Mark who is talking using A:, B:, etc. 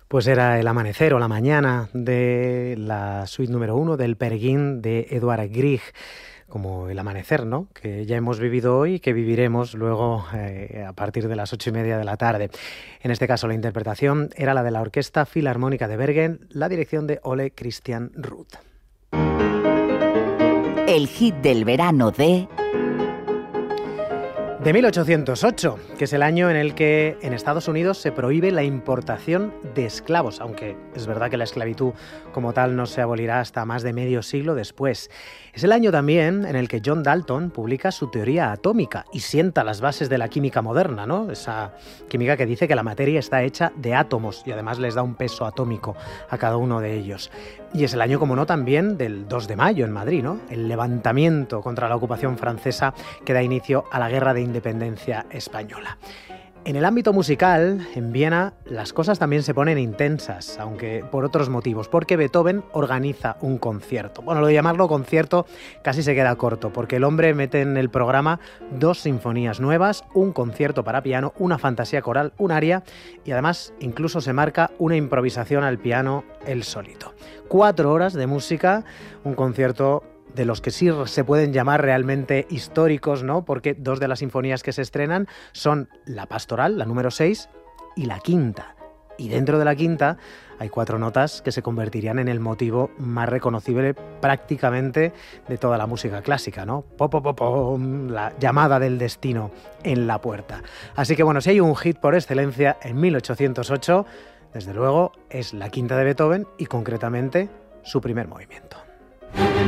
A: Pues era el amanecer o la mañana de la suite número 1 del Peer Gynt de Edvard Grieg, como el amanecer, ¿no?, que ya hemos vivido hoy y que viviremos luego a partir de las 8:30 de la tarde. En este caso la interpretación era la de la Orquesta Filarmónica de Bergen, la dirección de Ole Christian Ruth.
B: El hit del verano de
A: 1808, que es el año en el que en Estados Unidos se prohíbe la importación de esclavos, aunque es verdad que la esclavitud como tal no se abolirá hasta más de medio siglo después. Es el año también en el que John Dalton publica su teoría atómica y sienta las bases de la química moderna, ¿no? Esa química que dice que la materia está hecha de átomos y además les da un peso atómico a cada uno de ellos. Y es el año, como no, también del 2 de mayo en Madrid, ¿no?, el levantamiento contra la ocupación francesa que da inicio a la Guerra de Independencia española. En el ámbito musical, en Viena, las cosas también se ponen intensas, aunque por otros motivos, porque Beethoven organiza un concierto. Bueno, lo de llamarlo concierto casi se queda corto, porque el hombre mete en el programa 2 sinfonías nuevas, un concierto para piano, una fantasía coral, un aria, y además incluso se marca una improvisación al piano él solito. 4 horas de música, un concierto de los que sí se pueden llamar realmente históricos, ¿no?, porque 2 de las sinfonías que se estrenan son la Pastoral, la número 6, y la quinta. Y dentro de la quinta hay 4 notas que se convertirían en el motivo más reconocible prácticamente de toda la música clásica, ¿no? Po, po, po, pom, la llamada del destino en la puerta. Así que bueno, si hay un hit por excelencia en 1808, desde luego es la quinta de Beethoven y concretamente su primer movimiento.